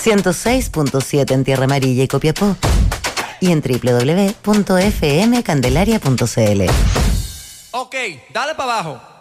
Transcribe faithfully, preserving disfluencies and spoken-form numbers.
ciento seis punto siete en Tierra Amarilla y Copiapó. Y en doble u doble u doble u punto f m candelaria punto c l. Ok, dale para abajo.